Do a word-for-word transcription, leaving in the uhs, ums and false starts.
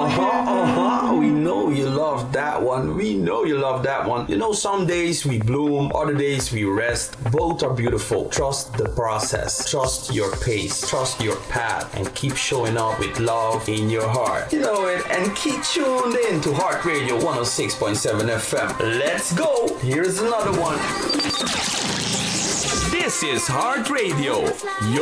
Uh-huh, uh-huh. We know you love that one. We know you love that one. You know, some days we bloom, other days we rest. Both are beautiful. Trust the process. Trust your pace. Trust your path. And keep showing up with love in your heart. You know it. And keep tuned in to Heart Radio one oh six point seven F M. Let's go. Here's another one. This is Heart Radio.